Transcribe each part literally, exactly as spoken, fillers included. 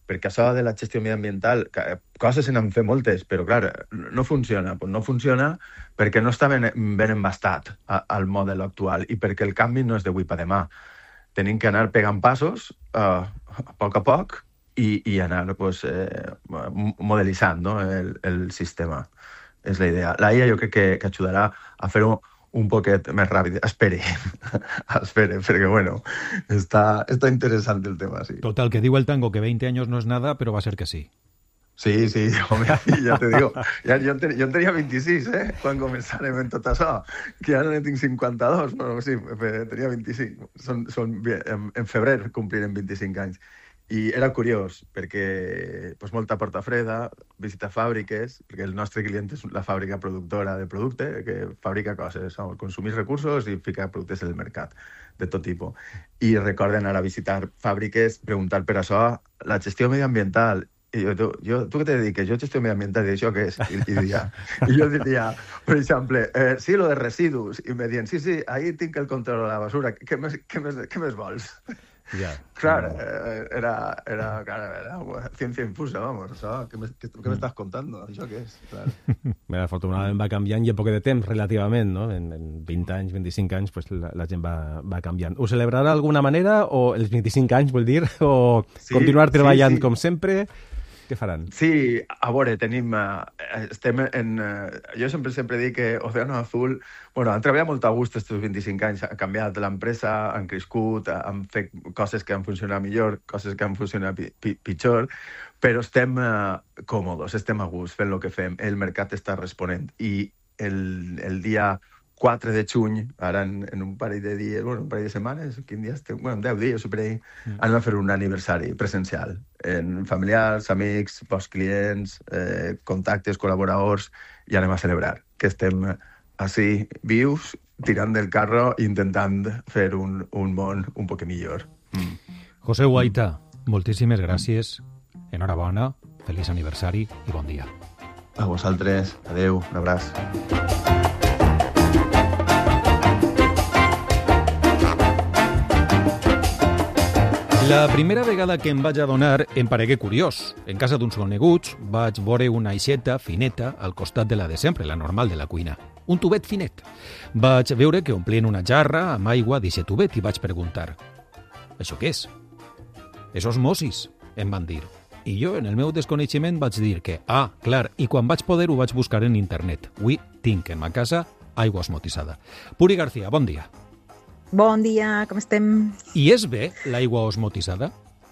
perquè això de la gestió mediambiental, coses se n'han fet moltes, però clar, no funciona. Pues no funciona perquè no està ben, ben embastat al model actual i perquè el canvi no és d'avui per demà. Tenim que anar pegant passos uh, a poc a poc i, i anar pues, eh, modelitzant, no? el, el sistema. És la idea. La I A jo crec que, que ajudarà a fer-ho un poquet més ràpid. Espere, espere, perquè bueno, està, està interessant el tema, sí. Total, que diu el tango que veinte años no es nada, pero va a ser que sí. Sí, sí, home, ja te digo, ja, jo, en ten, jo en tenia vint-i-sis, eh, quan començarem en tot això, que ara ne tinc cinquanta-dos, però sí, tenia vint-i-cinc, són, són, en, en febrer complirem vint-i-cinc anys. I era curiós, perquè pues, molta porta freda, visitar fàbriques, perquè el nostre client és la fàbrica productora de producte, que fabrica coses, consumir recursos i ficar productes en el mercat, de tot tipus. I recorda anar a visitar fàbriques, preguntar per això, la gestió mediambiental. I jo, tu, jo, tu què te dediques? Jo gestió mediambiental, i això què és? I, i, diria, i jo diria, per exemple, eh, sí, lo de residus, i me diuen, sí, sí, ahí tinc el control de la basura, què més, què més, què més vols? Ja. Clar, eh, era, era, era, era ciencia infusa, vamos, això, què m'estàs contant? Això què és? Clar. Bé, afortunadament va canviant i en poc de temps, relativament, no? En, en vint anys, vint-i-cinc anys, pues, la, la gent va, va canviant. Ho celebrarà d'alguna manera, o els vint-i-cinc anys, vull dir, o sí, continuar treballant sí, sí. com sempre? Què faran? Sí, a veure, tenim... Uh, estem en... Uh, jo sempre sempre dic que Océano Azul... Bueno, han treballat molt a gust aquests vint-i-cinc anys, ha canviat l'empresa, han crescut, han fet coses que han funcionat millor, coses que han funcionat pi pi pitjor, però estem uh, còmodes, estem a gust fent el que fem, el mercat està responent. I el, el dia quatre de juny, ara en, en un parell de dies, bueno, un parell de setmanes, quin dia estem? Bueno, deu dies, o per ahí, mm. anem a fer un aniversari presencial, en familiars, amics, pocs clients, eh, contactes, col·laboradors, i anem a celebrar que estem així vius, tirant del carro i intentant fer un, un món un poc millor. Mm. José Guaita, moltíssimes gràcies, enhorabona, feliç aniversari i bon dia. A vosaltres, adeu, un abraç. La primera vegada que em vaig adonar em paregué curiós. En casa d'uns coneguts vaig veure una aixeta fineta al costat de la de sempre, la normal de la cuina. Un tubet finet. Vaig veure que omplien una jarra amb aigua d'aquest tubet i vaig preguntar: això què és? És osmosis, em van dir. I jo, en el meu desconeixement, vaig dir que, ah, clar, i quan vaig poder ho vaig buscar en internet. Avui tinc en ma casa aigua osmotitzada. Puri García, bon dia. Bon dia, com estem? I és bé l'aigua osmotitzada?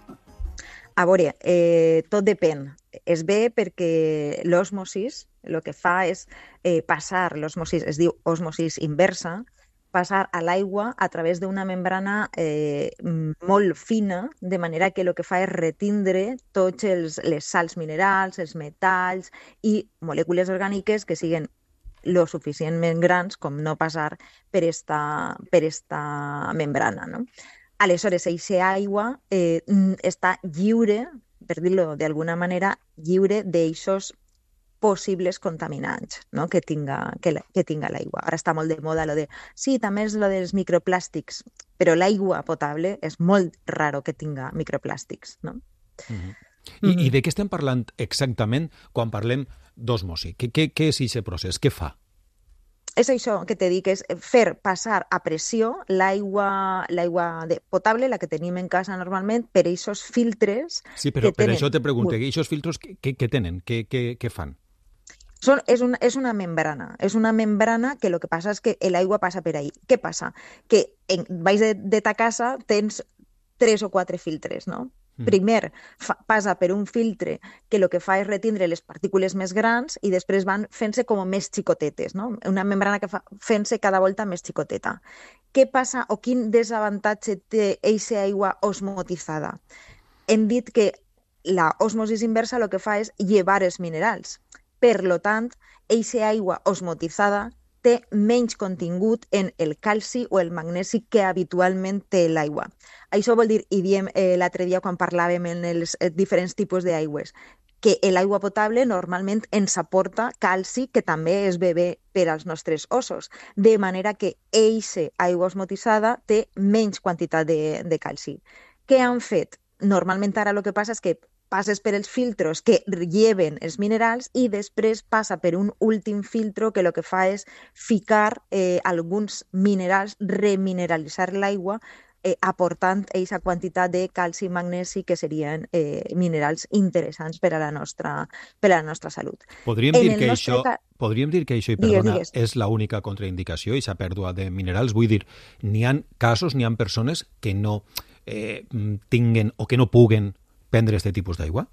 A veure, eh, tot depèn. És bé perquè l'osmosis el que fa és eh, passar, l'osmosis es diu osmosis inversa, passar a l'aigua a través d'una membrana eh, molt fina, de manera que el que fa és retindre tots els, les sals minerals, els metalls i molècules orgàniques que siguen lo suficientment grans com no passar per esta, per esta membrana, no? Aleshores, aquesta aigua eh, està lliure, per dir-ho d'alguna manera, lliure d'eixos possibles contaminants, no? que tinga, que, la, que tinga l'aigua. Ara està molt de moda lo de, sí, també és lo dels microplàstics, però l'aigua potable és molt raro que tinga microplàstics, no? Mm-hmm. I, mm. I de què estem parlant exactament quan parlem d'osmosi? Què, què, què és aquest procés? Què fa? És això que te dic, és fer passar a pressió l'aigua l'aigua potable, la que tenim en casa normalment, per aquests filtres... Sí, però que per tenen... això te pregunto, aquests filtres què, què tenen? Què, què, què fan? Són, és, una, és una membrana, és una membrana que el que passa és que l'aigua passa per ahí. Què passa? Que en, baix de, de ta casa tens tres o quatre filtres, no? Primer fa, passa per un filtre que el que fa és retindre les partícules més grans i després van fent-se com més xicotetes, no? Una membrana que fa fent-se cada volta més xicoteta. Què passa o quin desavantatge té aquesta aigua osmotitzada? Hem dit que la osmosis inversa el que fa és llevar els minerals. Per lo tant, aquesta aigua osmotitzada té menys contingut en el calci o el magnesi que habitualment té l'aigua. Això vol dir, i diem eh, l'altre dia quan parlàvem en els eh, diferents tipus d'aigües, que l'aigua potable normalment ens aporta calci que també és bé per als nostres ossos, de manera que eixa aigua osmotitzada té menys quantitat de, de calci. Què han fet? Normalment ara el que passa és que passes per els filtros que lleven els minerals i després passa per un últim filtro que el que fa és ficar eh, alguns minerals, remineralitzar l'aigua, eh, aportant aquesta quantitat de calci i magnesi que serien eh, minerals interessants per a la nostra, per a la nostra salut. Podríem En dir, el que nostre això, ca- podríem dir que això, i Digues, perdona, digues. és l'única contraindicació, i s'ha pèrdua de minerals. Vull dir, n'hi ha casos, n'hi ha persones que no eh, tinguen o que no puguen prendre aquest tipus d'aigua?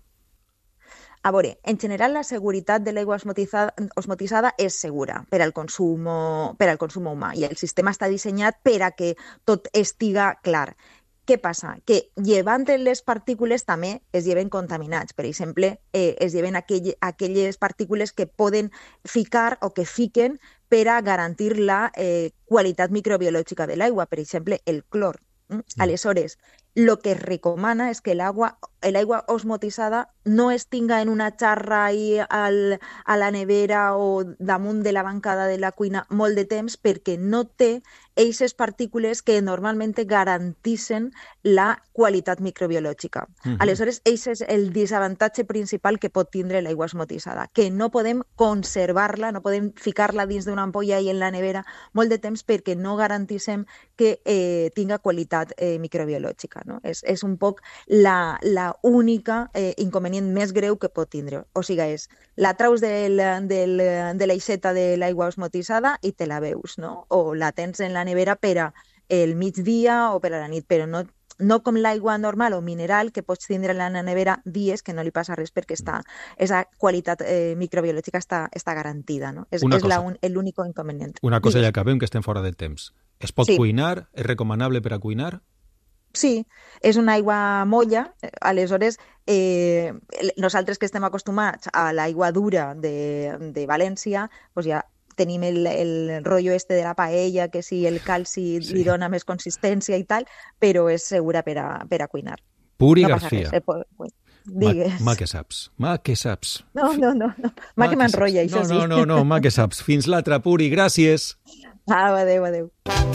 A veure, en general la seguretat de l'aigua osmotitzada, osmotitzada és segura per al, consum, per al consum humà i el sistema està dissenyat per a que tot estiga clar. Què passa? Que llevant les partícules també es lleven contaminats. Per exemple, eh, es lleven aquell, aquelles partícules que poden ficar o que fiquen per a garantir la eh, qualitat microbiològica de l'aigua. Per exemple, el clor. Mm? Aleshores, el que es recomana és que l'aigua l'aigua osmotitzada no es tinga en una xarra ahí al, a la nevera o damunt de la bancada de la cuina molt de temps perquè no té aquestes partícules que normalment garantissen la qualitat microbiològica. Uh-huh. Aleshores, aquest és el desavantatge principal que pot tindre l'aigua osmotitzada, que no podem conservar-la, no podem ficar-la dins d'una ampolla i en la nevera molt de temps perquè no garantissem que eh, tinga qualitat eh, microbiològica. No? És, és un poc la, la única eh, inconvenient més greu que pot tindre. O sigui, és la traus del, del, de l'aixeta de l'aigua osmotitzada i te la veus, no? O la tens en la nevera per a el migdia o per a la nit, però no, no com l'aigua normal o mineral que pots tindre en la nevera dies que no li passa res perquè està, esa qualitat eh, microbiològica està, està garantida. No? És, és l'únic inconvenient. Una cosa ja acabem, que estem fora del temps. Es pot sí. cuinar? És recomanable per a cuinar? Sí, és una aigua molla, aleshores eh, nosaltres que estem acostumats a l'aigua dura de, de València, doncs ja tenim el, el rotllo este de la paella, que si el calci sí. li dona més consistència i tal, però és segura per a, per a cuinar. Puri no García. Res, eh, Digues. Ma, ma que saps, ma que saps. No, no, no, no. ma, ma que m'enrotlla, això no, sí. No, no, no, ma que saps. Fins l'altre, Puri, gràcies. Ah, adéu, adéu.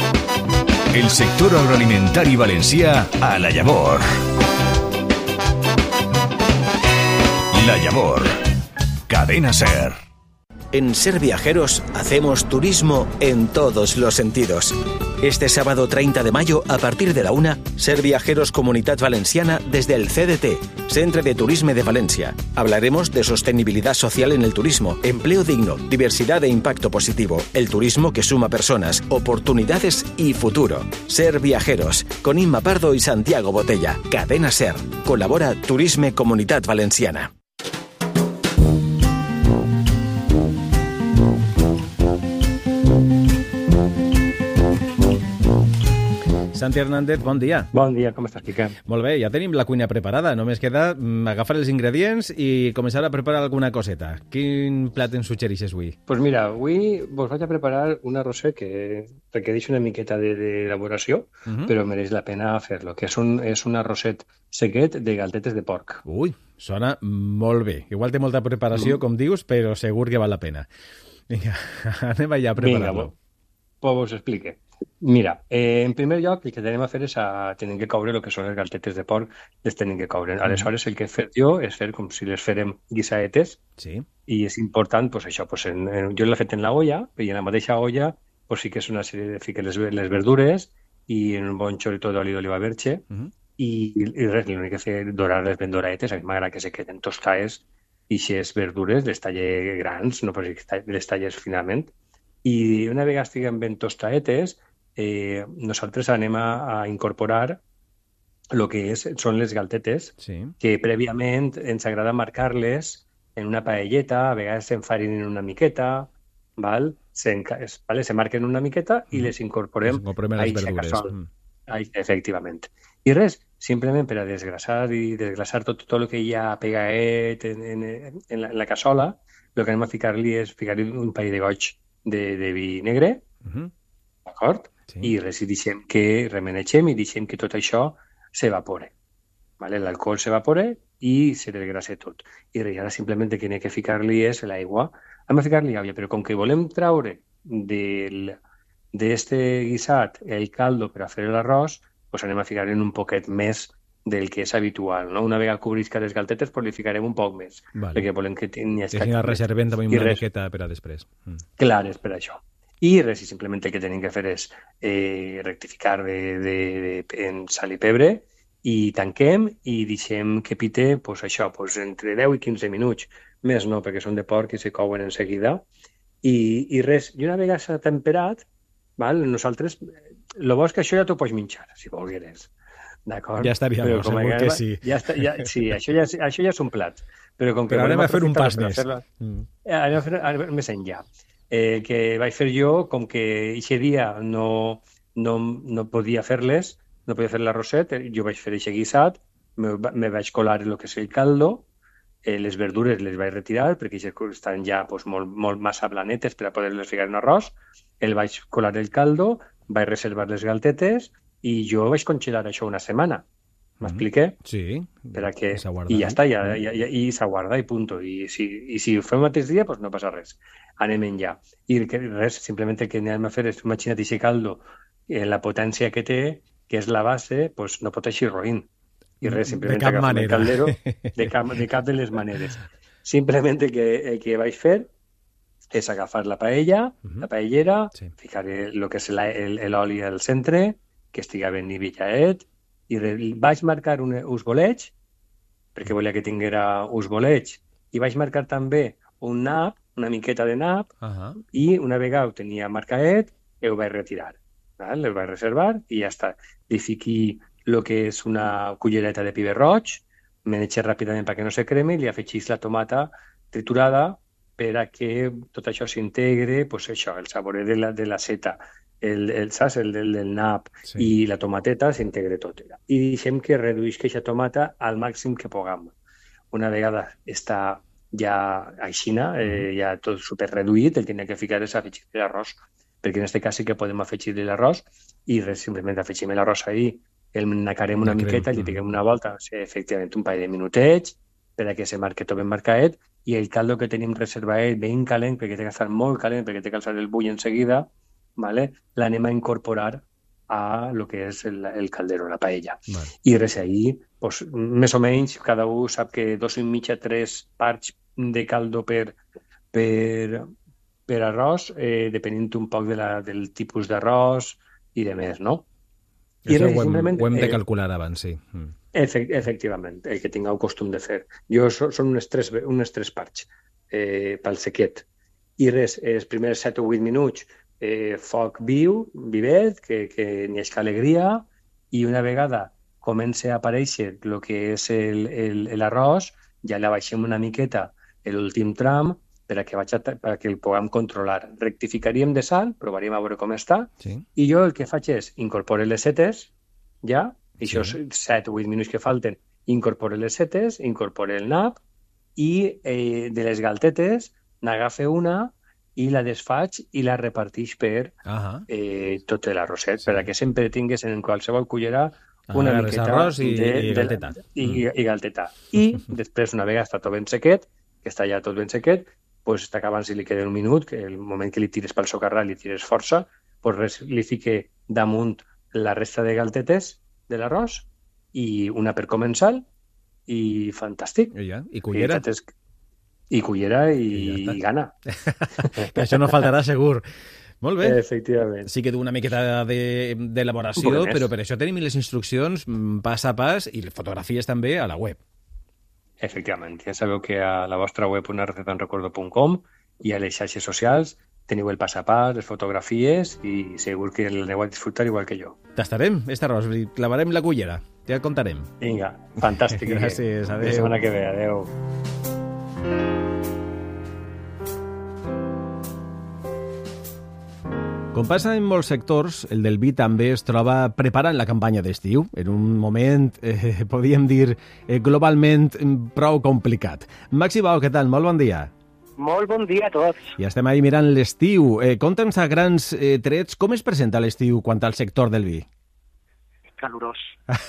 El sector agroalimentari valencià a La Llavor. La Llavor. Cadena SER. En Ser Viajeros hacemos turismo en todos los sentidos. Este sábado treinta de mayo, a partir de la una, Ser Viajeros Comunitat Valenciana desde el C D T, Centre de Turisme de Valencia. Hablaremos de sostenibilidad social en el turismo, empleo digno, diversidad e impacto positivo, el turismo que suma personas, oportunidades y futuro. Ser Viajeros, con Inma Pardo y Santiago Botella. Cadena SER. Colabora Turisme Comunitat Valenciana. Santi Hernández, bon dia. Bon dia, com estàs, Quique? Molt bé, ja tenim la cuina preparada. Només queda agafar els ingredients i començar a preparar alguna coseta. Quin plat ens suggereixes avui? Doncs pues mira, avui vos vaig a preparar un arrosset que requereix una miqueta d'elaboració, de, uh-huh. però mereix la pena fer-lo, que és un, és un arrosset sequet de galtetes de porc. Ui, sona molt bé. Igual té molta preparació, mm. com dius, però segur que val la pena. Vinga, anem allà a preparar-lo. Vinga, pues vos explique. Mira, eh, en primer lloc, el que tenim a fer és a tenir que coure el que són les galtetes de porc, les tenim que coure. Aleshores, el que he fet jo és fer com si les farem guisaetes, sí. i és important, pues, això, pues, en, en, jo l'he fet en la olla, i en la mateixa olla pues, sí que és una sèrie de fiques les, les verdures i en un bon xorito d'oli d'oliva verge, uh-huh. i, i res, l'únic que fer dorar-les ben doradetes, a mi m'agrada que se queden tostades, i si és verdures, les talle grans, no pues, les talles finament, i una vegada estiguen ben tostadetes, eh, nosaltres anem a, a incorporar el que és, són les galtetes, sí. que prèviament ens agrada marcar-les en una paelleta, a vegades s'enfarinen una miqueta, val? Se, vale? se marquen una miqueta i les incorporem a eixa cassola. Mm. Efectivament. I res, simplement per a desgrassar i desglaçar tot, tot el que hi ha pegaet en, en, en, la, en la cassola, el que anem a ficar-li és ficar-li un parell de goig de, de vi negre, uh-huh. d'acord? Sí. I res, i deixem que remenegem i deixem que tot això s'evapore. Vale? L'alcohol s'evapore i se desgrassa tot. I res, ara simplement que n'hi ha que ficar-li és l'aigua. Hem de ficar-li aigua, però com que volem traure d'este guisat el caldo per a fer l'arròs, pues anem a ficar-li un poquet més del que és habitual, no? Una vegada cobrisca les galtetes, pues li ficarem un poc més, vale. perquè volem que tingui... Que sigui reservent també una miqueta per a després. Mm. Clar, és per això. I res, i simplement el que tenim que fer és eh, rectificar de, de, de, en sal i pebre i tanquem i deixem que pite, pues això, pues entre deu i quinze minuts. Més no, perquè són de porc i se couen en seguida. I, i res, i una vegada s'ha temperat, val, nosaltres, el bo és que això ja t'ho pots menjar, si volgueres. D'acord? Ja estaria bo, segur que, que sí. Ja està, ja, sí, això ja, això ja és un plat. Però, com que però anem a fer un pas més. Mm. Anem a fer anem més enllà. Eh, que vaig fer jo, com que aquest dia no, no, no podia fer-les, no podia fer l'arrosset, jo vaig fer aquest guisat, me, me vaig colar el que és el caldo, eh, les verdures les vaig retirar, perquè estan ja pues, molt, molt massa blanetes per a poder-les ficar en arròs, el vaig colar el caldo, vaig reservar les galtetes, i jo vaig congelar això una setmana. M'expliqué? Sí. Per a que... I ja està, ja, ja, ja, i s'aguarda i punto. I si, i si ho fem el mateix dia, pues no passa res. Anem enllà. I que res, simplement el que anem a fer és imagina't aquest caldo, eh, la potència que té, que és la base, pues no pot eixir roïn. I res, simplement de cap agafar manera. el caldero de cap, de cap de les maneres. Simplement el que, el que vaig fer és agafar la paella, uh -huh. la paellera, sí. Ficar el que és l'oli al centre, que estigui ben nivelladet, i vaig marcar un, uns bolets, perquè volia que tinguera uns bolets, i vaig marcar també un nap, una miqueta de nap, uh -huh. i una vegada ho tenia marcadet, ho vaig retirar. Val? El vaig reservar i ja està. Li fiqui el que és una cullereta de piber roig, menege ràpidament perquè no se cremi, li afegís la tomata triturada per a que tot això s'integre, pues això, el sabor de la, de la seta, el, el, saps? El del, del nap, sí. I la tomateta s'integre tot. I deixem que reduïsca aquesta tomata al màxim que puguem. Una vegada està ja aixina, eh, ja tot super reduït, el que tenia que ficar és afegir l'arròs, perquè en aquest cas sí que podem afegir l'arròs i res, simplement afegim l'arròs ahí, el nacarem una no miqueta, li piquem una volta, sí, efectivament un parell de minutets, per a que se marque tot ben marcadet, i el caldo que tenim reservat ben calent, perquè té que estar molt calent, perquè té que alçar el bull en seguida, ¿vale? L'anem a incorporar a lo que és el, el caldero, la paella. Vale. I res, ahí, pues, més o menys, cada un sap que dos i mitja, tres parts de caldo per, per, per arròs, eh, depenent un poc de la, del tipus d'arròs i de més, no? I res, ho, hem, ho hem de calcular eh, abans, sí. Mm. Efect, efectivament, el que tingueu costum de fer. Jo so, són unes tres, unes tres parts eh, pel sequet. I res, els primers set o vuit minuts Eh, foc viu, vivet, que, que n'hi hagi alegria, i una vegada comença a aparèixer el que és l'arròs, ja la baixem una miqueta l'últim tram per a que, vaig a, per a que el puguem controlar. Rectificaríem de sal, provaríem a veure com està, sí. I jo el que faig és incorporar les setes, ja, i sí. Això set o vuit minuts que falten, incorporar les setes, incorporar el nap, i eh, de les galtetes n'agafe una i la desfaig i la repartix per uh-huh. eh, tot l'arrosset, sí. Per a que sempre tingues en qualsevol cullera una ah, miqueta arròs i, de, i galteta. De, i, mm. i galteta. I després, una vegada està tot ben sequet, que està ja tot ben sequet, pues, està acabant si li queda un minut, que el moment que li tires pel socarrat li tires força, pues res, li fique damunt la resta de galtetes de l'arròs i una per comensal i fantàstic. I, ja. I cullera. I I cullera i, I, ja i gana. Que això no faltarà segur. Molt bé. Efectivament. Sí que du una miqueta d'elaboració, de, però per això tenim les instruccions pas a pas i les fotografies també a la web. Efectivament. Ja sabeu que a la vostra web una receta en recordo punt com i a les xarxes socials teniu el pas a pas, les fotografies i segur que l'aneu a disfrutar igual que jo. Tastarem, este arròs, clavarem la cullera, ja contarem. Vinga, fantàstic. Gràcies, adéu. La setmana que ve, adéu. Com passa en molts sectors, el del vi també es troba preparant la campanya d'estiu, en un moment, eh, podríem dir, eh, globalment prou complicat. Maxi Bau, què tal? Molt bon dia. Molt bon dia a tots. Ja estem ahí mirant l'estiu. Eh, Conta'ns a grans eh, trets com es presenta l'estiu quant al sector del vi. Calorós.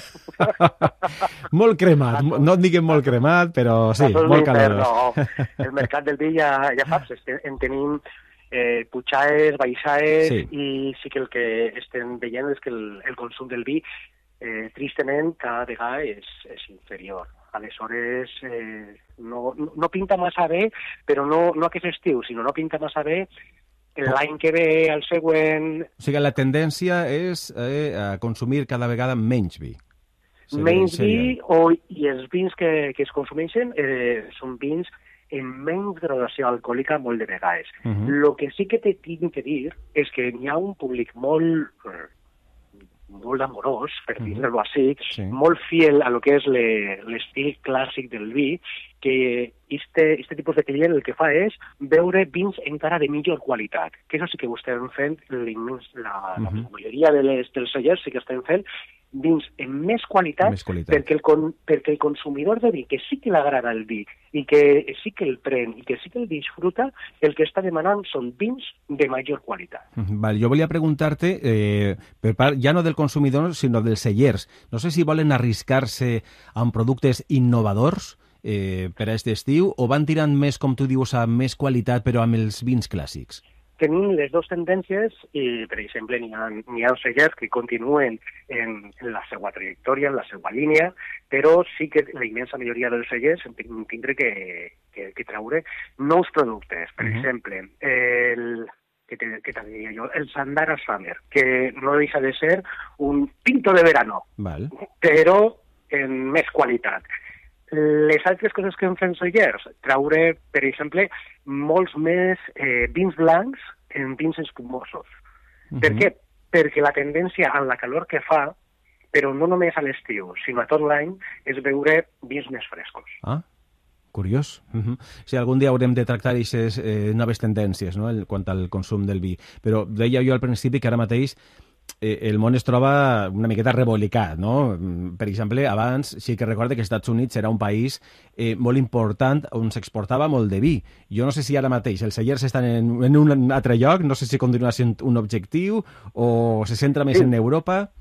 Molt cremat, no et diguem molt cremat, però sí, no, molt calorós. No. El mercat del vi ja, ja saps, en tenim eh, pujades, baixades, sí. I sí que el que estem veient és que el, el consum del vi eh, tristament cada vegada és, és inferior. Aleshores, eh, no, no pinta massa bé, però no, no aquest estiu, sinó no pinta massa bé l'any que ve, el següent... O sigui, la tendència és eh, a consumir cada vegada menys vi. Seria, menys seria. vi, o, i els vins que, que es consumeixen eh, són vins en menys graduació alcohòlica molt de vegades. El uh -huh. que sí que te tinc que dir és que hi ha un públic molt... molt amorós, per dir-ho així, sí. molt fiel a lo que és l'estil clàssic del vi, que este, este tipus de client el que fa és veure vins encara de millor qualitat, que això sí que ho estem fent, la, la, uh -huh. la majoria de les, dels cellers sí que estem fent vins en més qualitat, més qualitat. Perquè, el, perquè el consumidor de vi, que sí que l'agrada el vi, i que sí que el pren, i que sí que el disfruta, el que està demanant són vins de major qualitat. Vale, jo volia preguntar-te, eh, per part ja no del consumidor, sinó dels cellers. No sé si volen arriscar-se amb productes innovadors eh, per a aquest estiu, o van tirant més, com tu dius, a més qualitat, però amb els vins clàssics? Tenim les dues tendències i, per exemple, n'hi ha, n'hi ha cellers que continuen en, en la seva trajectòria, en la seva línia, però sí que la immensa majoria dels cellers tindré que, que, que treure nous productes. Per uh -huh. exemple, el, que te, que te diria jo, el Sandara Summer, que no deixa de ser un tinto de verano, Val. però en més qualitat. Les altres coses que hem fet cellers, treure, per exemple, molts més eh, vins blancs en vins espumosos. Uh -huh. Per què? Perquè la tendència a la calor que fa, però no només a l'estiu, sinó a tot l'any, és beure vins més frescos. Ah, curiós. Uh -huh. Si algun dia haurem de tractar aquestes eh, noves tendències, no?, el, quant al consum del vi. Però deia jo al principi que ara mateix eh, el món es troba una miqueta rebolicat, no? Per exemple, abans sí que recorde que els Estats Units era un país eh, molt important on s'exportava molt de vi. Jo no sé si ara mateix els cellers estan en, en un altre lloc, no sé si continua sent un objectiu o se centra més sí. en Europa.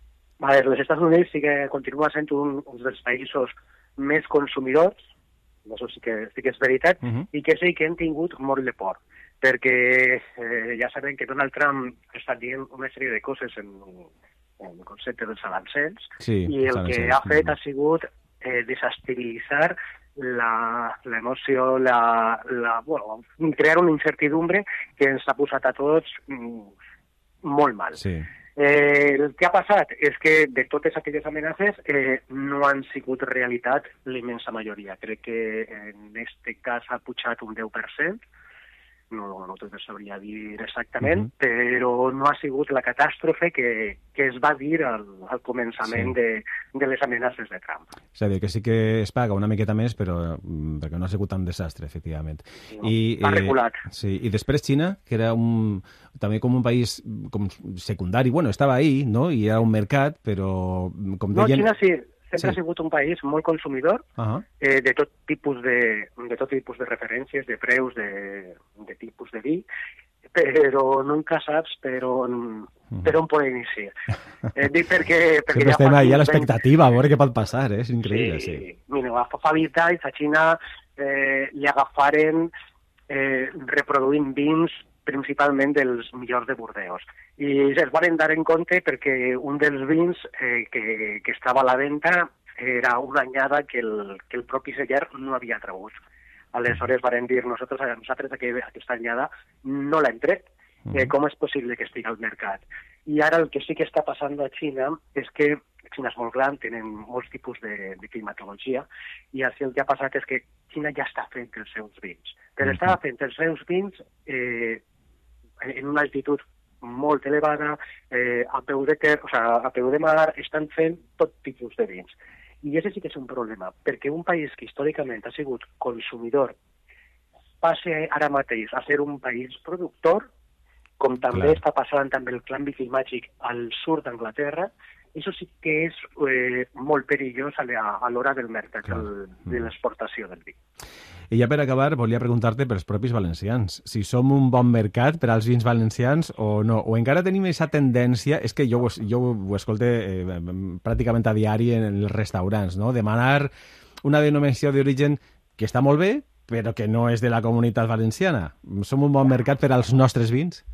A veure, els Estats Units sí que continua sent un, un dels països més consumidors, això sí que, sí que és veritat, uh -huh. i que sí que hem tingut molt de por, perquè eh, ja sabem que Donald Trump ha estat dient una sèrie de coses en, en el concepte dels arancels, sí, i el que ha fet ha sigut eh, desestabilitzar l'emoció, la, la, bueno, crear una incertidumbre que ens ha posat a tots mm, molt mal. Sí. Eh, el que ha passat és que de totes aquelles amenaces eh, no han sigut realitat la immensa majoria. Crec que en aquest cas ha pujat un deu per cent, no, no tot sabria dir exactament, uh -huh. però no ha sigut la catàstrofe que, que es va dir al, al començament sí. de, de les amenaces de Trump. És a dir, que sí que es paga una miqueta més, però perquè no ha sigut tan desastre, efectivament. No, I, va regulat. Eh, sí, i després Xina, que era un, també com un país com secundari, bueno, estava ahí, no?, i era un mercat, però com deien... No, Xina sí, sempre sí. ha sigut un país molt consumidor, uh -huh. eh, de tot tipus de, de tot tipus de referències, de preus, de, de tipus de vi, però nunca saps per on, uh-huh. per on poder iniciar. Eh, dic perquè... perquè Sempre ja estem ahí a l'expectativa, a veure què pot passar, eh? És increïble, sí. sí. Mira, fa vint anys a Xina eh, li agafaren eh, reproduint vins principalment dels millors de Bordeus. I es van dar en compte perquè un dels vins eh, que, que estava a la venda era una anyada que el, que el propi celler no havia tregut. Aleshores van dir, nosaltres, nosaltres aquesta anyada no l'hem tret. Eh, com és possible que estigui al mercat? I ara el que sí que està passant a Xina és que Xina és molt gran, tenen molts tipus de, de climatologia, i així el que ha passat és que Xina ja està fent els seus vins. Però uh-huh. està fent els seus vins eh, en una altitud molt elevada, eh, a, peu de ter, o sea, a peu de mar, estan fent tot tipus de vins. I aquest sí que és un problema, perquè un país que històricament ha sigut consumidor passe ara mateix a ser un país productor, com també Clar. està passant amb el canvi climàtic al sud d'Anglaterra, això sí que és eh, molt perillós a l'hora del mercat, el, de l'exportació del vi. I ja per acabar, volia preguntar-te pels propis valencians, si som un bon mercat per als vins valencians o no, o encara tenim aquesta tendència, és que jo, jo ho escolte eh, pràcticament a diari en els restaurants, no?, demanar una denominació d'origen que està molt bé, però que no és de la comunitat valenciana. Som un bon mercat per als nostres vins?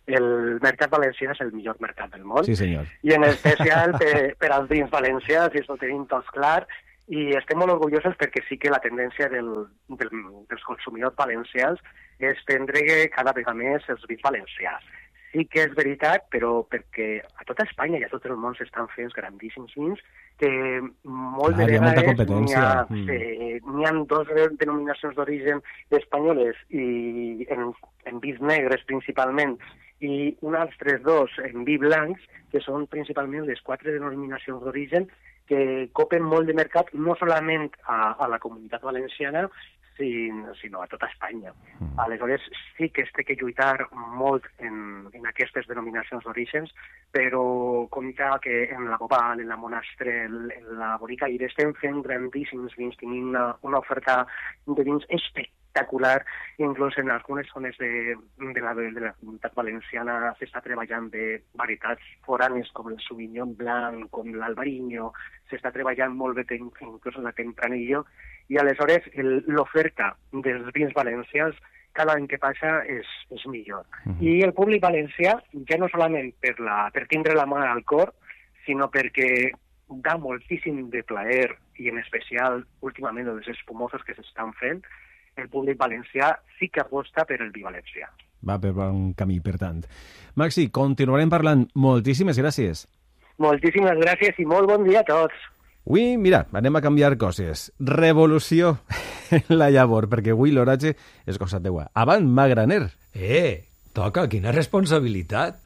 el mercat valencià és el millor mercat del món. Sí, senyor. I en especial per, per als vins valencians, i això ho tenim tots clar, i estem molt orgullosos perquè sí que la tendència del, del, dels consumidors valencians és prendre cada vegada més els vins valencians. Sí que és veritat, però perquè a tota Espanya i a tot el món s'estan fent grandíssims vins que molt Clar, de vegades n'hi ha, mm. eh, n'hi ha dos denominacions d'origen espanyoles i en, en vins negres principalment i uns altres dos en vi blancs, que són principalment les quatre denominacions d'origen que copen molt de mercat no solament a, a la comunitat valenciana, sinó, sinó a tota Espanya. Mm. Aleshores, sí que es té que lluitar molt en, en aquestes denominacions d'orígens, però compta que en la Bobal, en la Monastrell, en la Boricaire, estem fent grandíssims vins, tenim una, una oferta de vins espectacular, inclús en algunes zones de, de, la, de la comunitat valenciana s'està treballant de varietats foranes com el Sauvignon Blanc, com l'Albariño, s'està treballant molt bé inclús en la Tempranillo, i aleshores l'oferta dels vins valencians cada any que passa és, és millor. Uh-huh. I el públic valencià, ja no solament per, la, per tindre la mà al cor, sinó perquè dà moltíssim de plaer, i en especial últimament els espumosos que s'estan fent, el públic valencià sí que aposta per el vi valencià. Va per un camí, per tant. Maxi, continuarem parlant. Moltíssimes gràcies. Moltíssimes gràcies i molt bon dia a tots. Avui, mira, anem a canviar coses. Revolució en la llavor, perquè avui l'oratge és cosa teua. Avant, Magraner. Eh, toca, quina responsabilitat.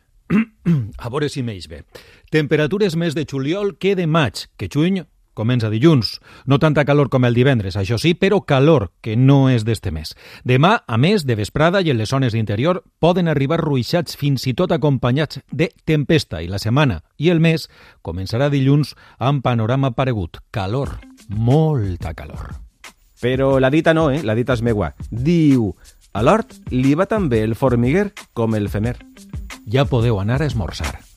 A veure si m'eix bé. Temperatures més de juliol que de maig, que juny comença dilluns. No tanta calor com el divendres, això sí, però calor, que no és d'este mes. Demà, a més, de vesprada i en les zones d'interior, poden arribar ruixats fins i tot acompanyats de tempesta, i la setmana i el mes començarà dilluns amb panorama paregut. Calor, molta calor. Però la dita no, eh? La dita és meua. Diu, a l'hort li va tan bé el formiguer com el femer. Ja podeu anar a esmorzar.